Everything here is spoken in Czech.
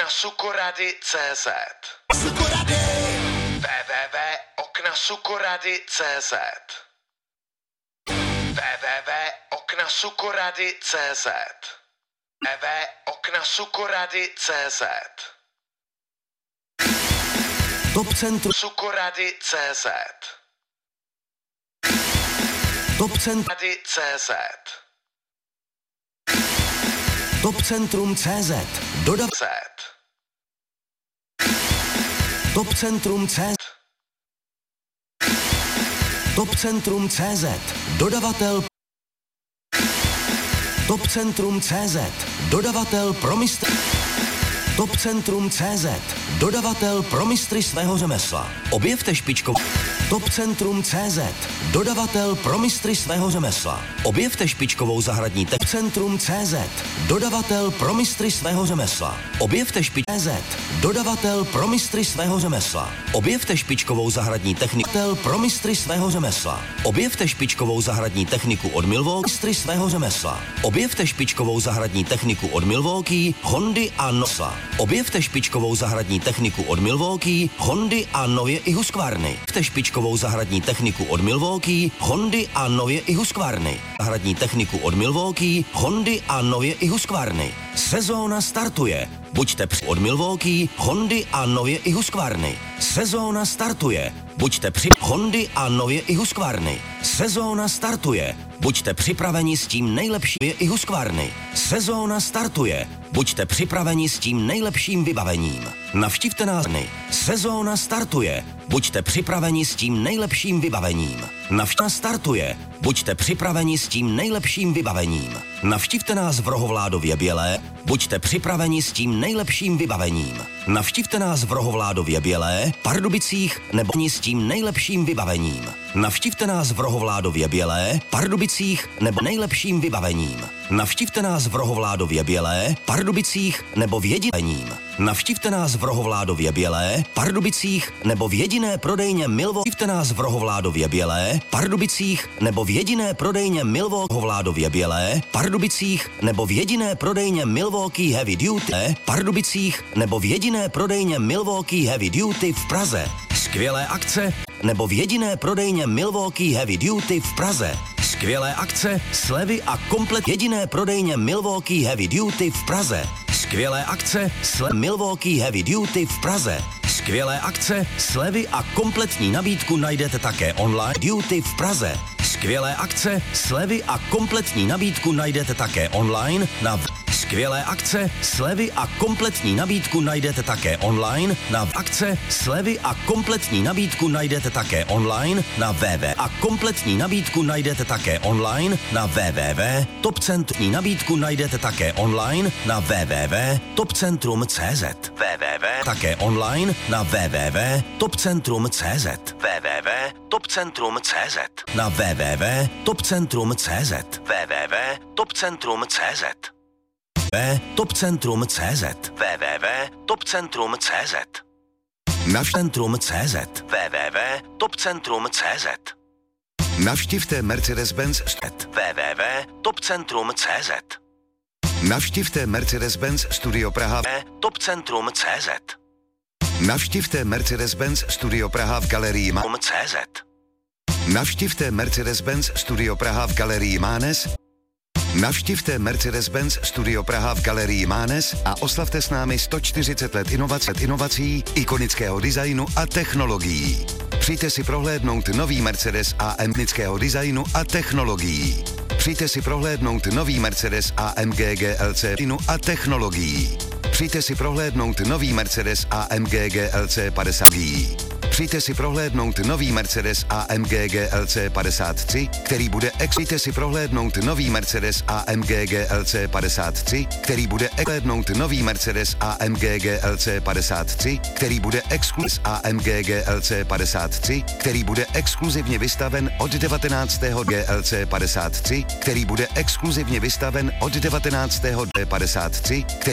www.oknasukorady.cz www.oknasukorady.cz www.oknasukorady.cz www.oknasukorady.cz Top Centrum Sukorady.cz Top Centrum Rady.cz Top Centrum CZ Dodav Z Top Centrum CZ Top Centrum CZ Dodavatel Top Centrum CZ Dodavatel pro mistry Top Centrum CZ Dodavatel pro mistry svého řemesla. Objevte špičkovou Top Centrum CZ Dodavatel pro mistry svého řemesla. Objevte špičkovou zahradní Top Centrum CZ Dodavatel pro mistry svého řemesla. Objevte CZ Dodavatel pro mistry svého řemesla. Objevte špičkovou zahradní techniku pro mistry svého řemesla. Objevte špičkovou zahradní techniku od Milwaukee mistry svého řemesla. Objevte špičkovou zahradní techniku od Milwaukee, Hondy a Nosla. Objevte špičkovou zahradní techniku od Milwaukee, Hondy a nově i Husqvarny. Objevte špičkovou zahradní techniku od Milwaukee, Hondy a nově i Husqvarny. Zahradní techniku od Milwaukee, Hondy a nově i Husqvarny. Sezóna startuje. Buďte od Milwaukee, Hondy a nově i Husqvarny. Sezóna startuje. Buďte Hondy a nově i Husqvarny. Sezóna startuje. Buďte připraveni s tím nejlepším i Husqvarny. Sezóna startuje. Buďte připraveni s tím nejlepším vybavením. Navštivte nás. Sezóna startuje. Buďte připraveni s tím nejlepším vybavením. Navštivte startuje. Buďte připraveni s tím nejlepším vybavením. Navštivte nás v Rohovládově Bělé. Buďte připraveni s tím nejlepším vybavením. Navštivte nás v Rohovládově Bělé, Pardubicích nebo s tím nejlepším vybavením. Navštivte nás v Rohovládově Bělé, Pardubicích nebo nejlepším vybavením. Navštivte nás v Rohovládově Bělé, Pardubicích nebo v jediněním. Navštivte nás v Rohovládově Bělé, Pardubicích nebo v jediné prodejně Milwaukee. Navštivte nás v Rohovládově Bělé, Pardubicích nebo v jediné prodejně Milwaukee. Rohovládově Bělé, Pardubicích nebo v jediné prodejně Milwaukee Heavy Duty, Pardubicích nebo v jediné prodejně Milwaukee Heavy Duty v Praze. Skvělé akce nebo v jediné prodejně Milwaukee Heavy Duty v Praze. Skvělé akce, slevy a komplet jediné prodejně Milwaukee Heavy Duty v Praze. Skvělé akce, Milwaukee Heavy Duty v Praze. Skvělé akce, slevy a kompletní nabídku najdete také online Duty v Praze. Skvělé akce, slevy a kompletní nabídku najdete také online na Skvělé akce, slevy a kompletní nabídku najdete také online na akce, slevy a kompletní nabídku najdete také online na www. A kompletní nabídku najdete také online na www. Topcentrní nabídku najdete také online na www.topcentrum.cz www. Také online na www.topcentrum.cz www.topcentrum.cz na www.topcentrum.cz www.topcentrum.cz Topcentrum.cz www.topcentrum.cz Navštívte.cz www.topcentrum.cz Navštivte Mercedes-Benz www.topcentrum.cz Navštivte Mercedes-Benz Studio Praha Topcentrum.cz Navštivte Mercedes-Benz Studio Praha v galerii CZ Navštivte Mercedes-Benz Studio Praha v galerii Mánes. Navštivte Mercedes-Benz Studio Praha v galerii Mánes a oslavte s námi 140 let inovací, ikonického designu a technologií. Přijďte si prohlédnout nový Mercedes AMG designu a technologií. Přijďte si prohlédnout nový Mercedes AMG GLC a technologií. Přijďte si prohlédnout nový Mercedes AMG GLC 50. Přijďte si prohlédnout nový Mercedes AMG GLC 53, který bude Přijďte si prohlédnout nový Mercedes AMG GLC 53, který bude prohlédnout nový Mercedes AMG GLC 53, který bude AMG GLC 53, který bude exkluzivně vystaven od 19. GLC 53, který bude exkluzivně vystaven od 19. 53, který